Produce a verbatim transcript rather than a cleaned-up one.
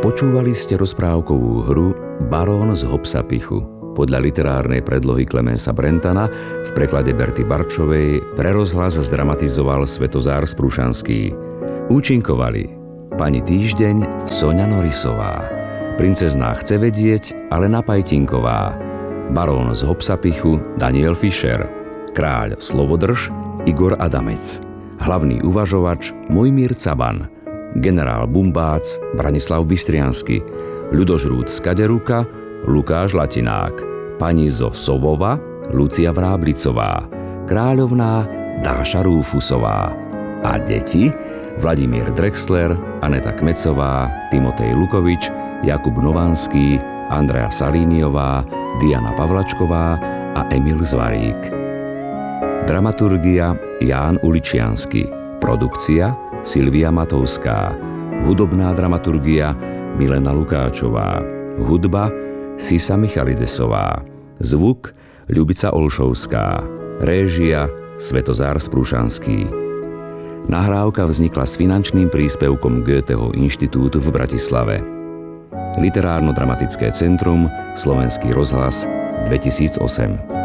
Počúvali ste rozprávkovú hru Barón z Hopsapichu podľa literárnej predlohy Klemensa Brentana v preklade Berty Barčovej pre rozhlas zdramatizoval Svetozár Sprúšanský. Účinkovali pani Týždeň Soňa Norisová, princezná Chce vedieť Alena Pajtinková, barón z Hopsapichu Daniel Fischer, kráľ Slovodrž Igor Adamec, hlavný uvažovač Mojmír Caban, generál Bumbác Branislav Bystriansky, ľudožrút z Kaderuka Lukáš Latinák, pani zo Sovova Lucia Vráblicová, kráľovná Dáša Rúfusová a deti Vladimír Drexler, Aneta Kmecová, Timotej Lukovič, Jakub Novanský, Andrea Salíniová, Diana Pavlačková a Emil Zvarík. Dramaturgia Ján Uličiansky, produkcia Silvia Matovská, hudobná dramaturgia Milena Lukáčová, hudba Sisa Michalidesová, zvuk Ľubica Olšovská, réžia Svetozár Sprúšanský. Nahrávka vznikla s finančným príspevkom Goetheho inštitútu v Bratislave. Literárno-dramatické centrum Slovenský rozhlas dvetisícosem.